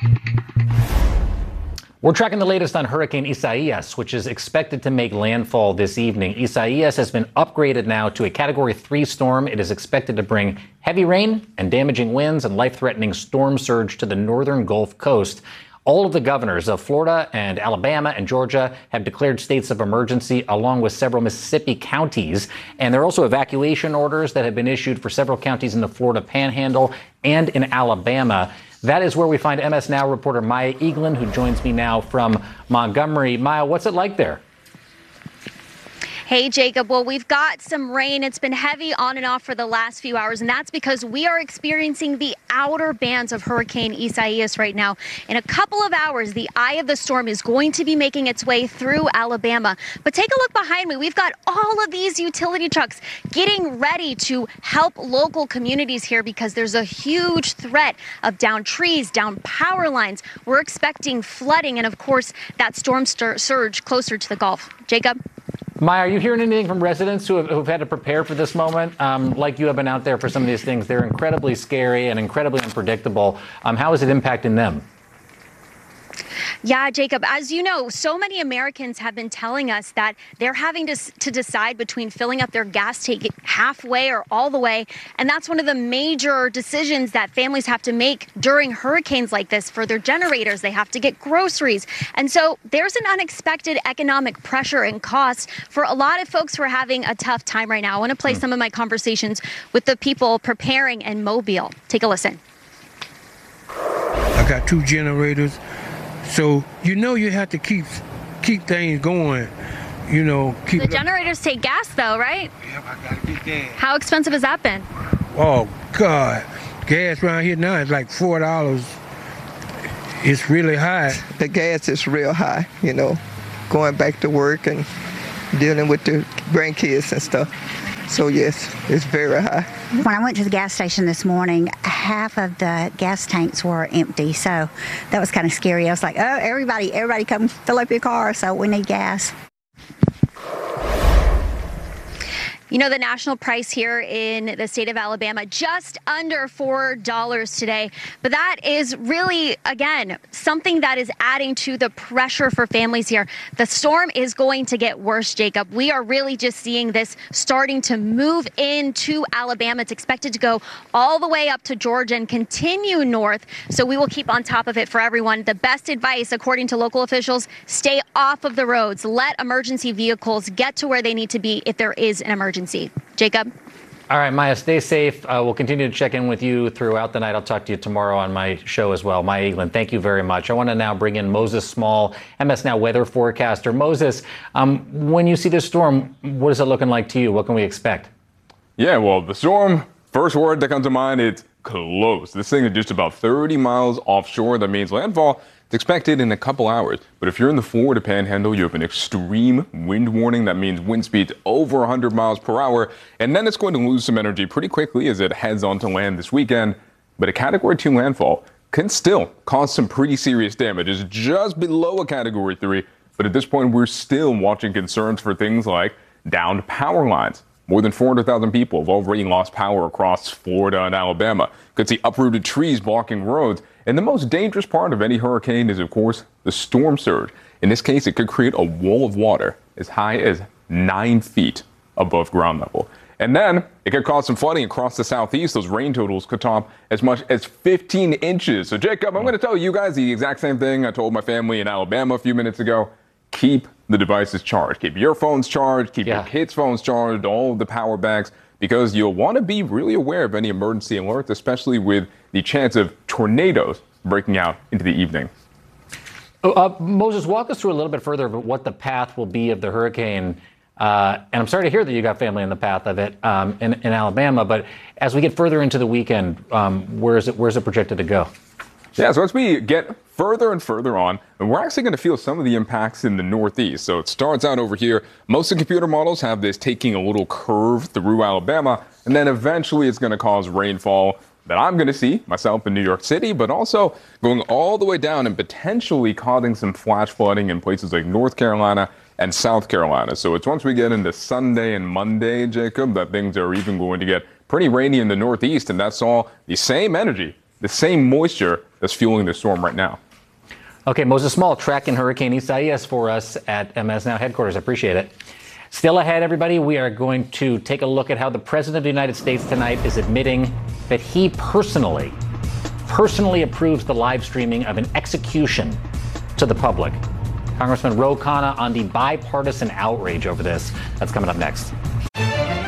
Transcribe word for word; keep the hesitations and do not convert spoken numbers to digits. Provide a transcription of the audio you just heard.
We're tracking the latest on Hurricane Isaias, which is expected to make landfall this evening. Isaias has been upgraded now to a Category three storm. It is expected to bring heavy rain and damaging winds and life-threatening storm surge to the northern Gulf Coast. All of the governors of Florida and Alabama and Georgia have declared states of emergency, along with several Mississippi counties. And there are also evacuation orders that have been issued for several counties in the Florida Panhandle and in Alabama. That is where we find M S Now reporter Maya Eaglin, who joins me now from Montgomery. Maya, what's it like there? Hey, Jacob. Well, we've got some rain. It's been heavy on and off for the last few hours, and that's because we are experiencing the outer bands of Hurricane Isaias right now. In a couple of hours, the eye of the storm is going to be making its way through Alabama. But take a look behind me. We've got all of these utility trucks getting ready to help local communities here because there's a huge threat of down trees, down power lines. We're expecting flooding and, of course, that storm surge closer to the Gulf. Jacob? Maya, are you hearing anything from residents who have, who've had to prepare for this moment? Um, like you have been out there for some of these things. They're incredibly scary and incredibly unpredictable. Um, how is it impacting them? Yeah, Jacob, as you know, so many Americans have been telling us that they're having to, to decide between filling up their gas tank halfway or all the way. And that's one of the major decisions that families have to make during hurricanes like this for their generators. They have to get groceries. And so there's an unexpected economic pressure and cost for a lot of folks who are having a tough time right now. I want to play mm. some of my conversations with the people preparing in Mobile. Take a listen. I got two generators. So, you know, you have to keep keep things going, you know. Keep the generators take gas, though, right? Yep, I got to get gas. How expensive has that been? Oh, God. Gas around here now is like four dollars. It's really high. The gas is real high, you know, going back to work and dealing with the grandkids and stuff. So, yes, it's very high. When I went to the gas station this morning, half of the gas tanks were empty. So that was kind of scary. I was like, oh, everybody, everybody come fill up your car. So we need gas. You know, the national price here in the state of Alabama, just under four dollars today. But that is really, again, something that is adding to the pressure for families here. The storm is going to get worse, Jacob. We are really just seeing this starting to move into Alabama. It's expected to go all the way up to Georgia and continue north. So we will keep on top of it for everyone. The best advice, according to local officials, stay off of the roads. Let emergency vehicles get to where they need to be if there is an emergency. Jacob? All right, Maya, stay safe. Uh, we'll continue to check in with you throughout the night. I'll talk to you tomorrow on my show as well. Maya Eaglin, thank you very much. I want to now bring in Moses Small, M S Now weather forecaster. Moses, um, when you see this storm, what is it looking like to you? What can we expect? Yeah, well, the storm, first word that comes to mind, it's close. This thing is just about thirty miles offshore. That means landfall is expected in a couple hours. But if you're in the Florida Panhandle, you have an extreme wind warning. That means wind speeds over one hundred miles per hour. And then it's going to lose some energy pretty quickly as it heads onto land this weekend. But a Category two landfall can still cause some pretty serious damage. It's just below a Category three. But at this point, we're still watching concerns for things like downed power lines. More than four hundred thousand people have already lost power across Florida and Alabama. Could see uprooted trees blocking roads. And the most dangerous part of any hurricane is, of course, the storm surge. In this case, it could create a wall of water as high as nine feet above ground level. And then it could cause some flooding across the southeast. Those rain totals could top as much as fifteen inches. So, Jacob, I'm going to tell you guys the exact same thing I told my family in Alabama a few minutes ago. Keep the devices charged. Keep your phones charged. Keep yeah. your kids' phones charged, all of the power banks, because you'll want to be really aware of any emergency alerts, especially with the chance of tornadoes breaking out into the evening. Uh, Moses, walk us through a little bit further of what the path will be of the hurricane. Uh, and I'm sorry to hear that you got family in the path of it um, in, in Alabama. But as we get further into the weekend, um, where is it, where's it projected to go? Yeah, so as we get further and further on, we're actually going to feel some of the impacts in the Northeast. So it starts out over here. Most of the computer models have this taking a little curve through Alabama, and then eventually it's going to cause rainfall that I'm going to see myself in New York City, but also going all the way down and potentially causing some flash flooding in places like North Carolina and South Carolina. So it's once we get into Sunday and Monday, Jacob, that things are even going to get pretty rainy in the Northeast, and that's all the same energy the same moisture that's fueling the storm right now. Okay, Moses Small tracking Hurricane Isaias for us at M S Now headquarters. I appreciate it. Still ahead, everybody, we are going to take a look at how the President of the United States tonight is admitting that he personally, personally approves the live streaming of an execution to the public. Congressman Ro Khanna on the bipartisan outrage over this. That's coming up next.